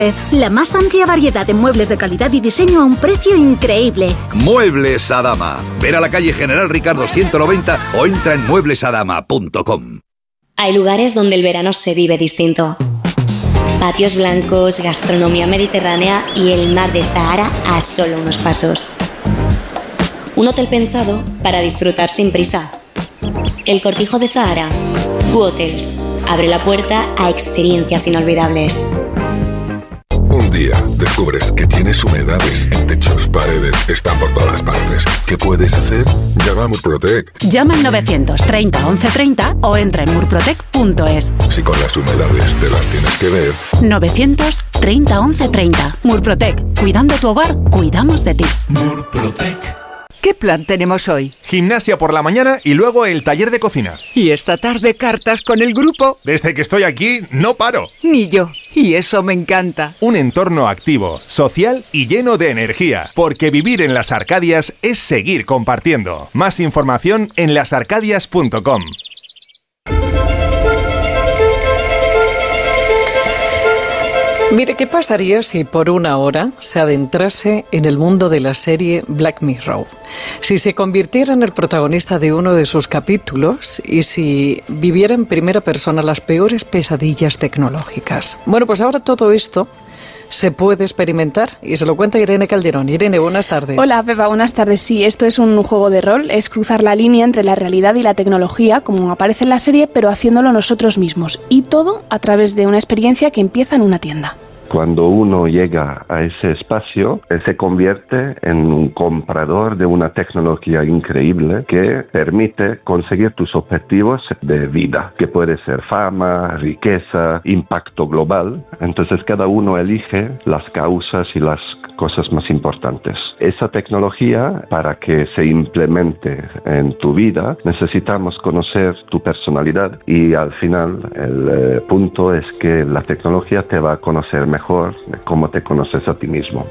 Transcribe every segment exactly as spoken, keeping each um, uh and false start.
La más amplia variedad de muebles de calidad y diseño a un precio increíble. Muebles Adama. Ven a la calle General Ricardo ciento noventa o entra en muebles adama punto com. Hay lugares donde el verano se vive distinto. Patios blancos, gastronomía mediterránea y el mar de Zahara a solo unos pasos. Un hotel pensado para disfrutar sin prisa. El Cortijo de Zahara. Q-Hotels. Abre la puerta a experiencias inolvidables. Un día descubres que tienes humedades en techos, paredes, están por todas partes. ¿Qué puedes hacer? Llama a Murprotec. Llama al novecientos treinta once treinta o entra en murprotec punto es. Si con las humedades te las tienes que ver. novecientos treinta once treinta. Murprotec. Cuidando tu hogar, cuidamos de ti. Murprotec. ¿Qué plan tenemos hoy? Gimnasia por la mañana y luego el taller de cocina. ¿Y esta tarde cartas con el grupo? Desde que estoy aquí, no paro. Ni yo. Y eso me encanta. Un entorno activo, social y lleno de energía. Porque vivir en Las Arcadias es seguir compartiendo. Más información en las arcadias punto com. Mire, ¿qué pasaría si por una hora se adentrase en el mundo de la serie Black Mirror? Si se convirtiera en el protagonista de uno de sus capítulos y si viviera en primera persona las peores pesadillas tecnológicas. Bueno, pues ahora todo esto se puede experimentar y se lo cuenta Irene Calderón. Irene, buenas tardes. Hola, Pepa, buenas tardes. Sí, esto es un juego de rol, es cruzar la línea entre la realidad y la tecnología, como aparece en la serie, pero haciéndolo nosotros mismos. Y todo a través de una experiencia que empieza en una tienda. Cuando uno llega a ese espacio, se convierte en un comprador de una tecnología increíble que permite conseguir tus objetivos de vida, que puede ser fama, riqueza, impacto global. Entonces cada uno elige las causas y las cosas más importantes. Esa tecnología, para que se implemente en tu vida, necesitamos conocer tu personalidad y al final el eh, punto es que la tecnología te va a conocer mejor de cómo te conoces a ti mismo.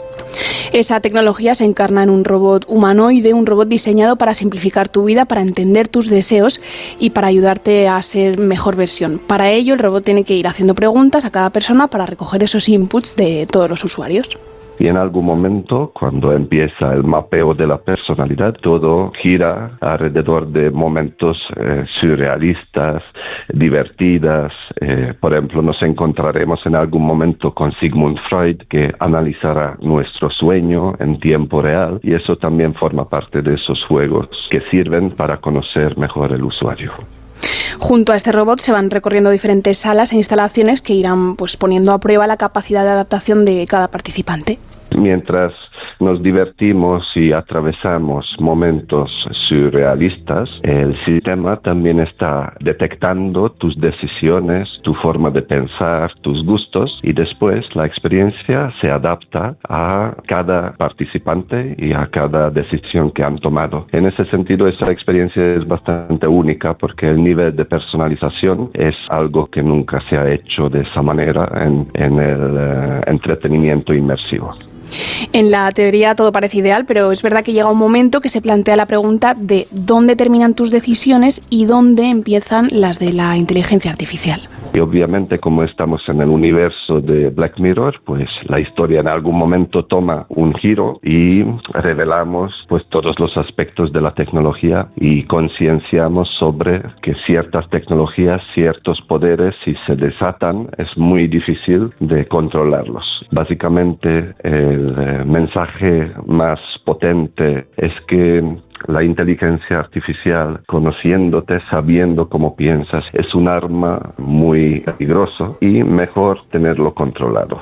Esa tecnología se encarna en un robot humanoide, un robot diseñado para simplificar tu vida, para entender tus deseos y para ayudarte a ser mejor versión. Para ello, el robot tiene que ir haciendo preguntas a cada persona para recoger esos inputs de todos los usuarios. Y en algún momento, cuando empieza el mapeo de la personalidad, todo gira alrededor de momentos eh, surrealistas, divertidas. Eh, por ejemplo, nos encontraremos en algún momento con Sigmund Freud, que analizará nuestro sueño en tiempo real, y eso también forma parte de esos juegos que sirven para conocer mejor el usuario. Junto a este robot se van recorriendo diferentes salas e instalaciones que irán pues poniendo a prueba la capacidad de adaptación de cada participante. Mientras nos divertimos y atravesamos momentos surrealistas, el sistema también está detectando tus decisiones, tu forma de pensar, tus gustos, y después la experiencia se adapta a cada participante y a cada decisión que han tomado. En ese sentido, esa experiencia es bastante única porque el nivel de personalización es algo que nunca se ha hecho de esa manera en, en el uh, entretenimiento inmersivo. En la teoría todo parece ideal, pero es verdad que llega un momento que se plantea la pregunta de dónde terminan tus decisiones y dónde empiezan las de la inteligencia artificial. Y obviamente, como estamos en el universo de Black Mirror, pues la historia en algún momento toma un giro y revelamos pues todos los aspectos de la tecnología y concienciamos sobre que ciertas tecnologías, ciertos poderes, si se desatan, es muy difícil de controlarlos. Básicamente, el eh, mensaje más potente es que la inteligencia artificial, conociéndote, sabiendo cómo piensas, es un arma muy peligrosa y mejor tenerlo controlado.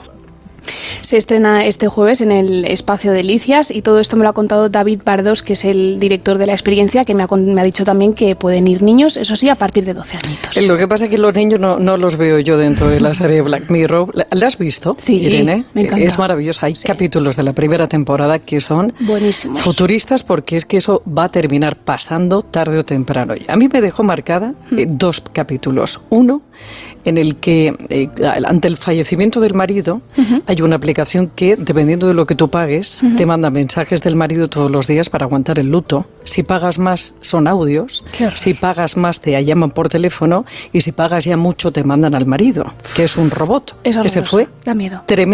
Se estrena este jueves en el Espacio Delicias y todo esto me lo ha contado David Bardos, que es el director de la experiencia, que me ha, me ha dicho también que pueden ir niños, eso sí, a partir de doce añitos. Lo que pasa es que los niños no, no los veo yo dentro de la serie Black Mirror. ¿La has visto, sí, Irene? Me encanta. Es maravillosa. Hay sí. capítulos de la primera temporada que son buenísimos, futuristas, porque es que eso va a terminar pasando tarde o temprano. A mí me dejó marcada eh, dos capítulos. Uno en el que, eh, ante el fallecimiento del marido, uh-huh. hay una aplicación aplicación que, dependiendo de lo que tú pagues, uh-huh. te manda mensajes del marido todos los días para aguantar el luto. Si pagas más, son audios. Si pagas más, te llaman por teléfono. Y si pagas ya mucho, te mandan al marido, que es un robot es que se fue. Da miedo. Tremendo.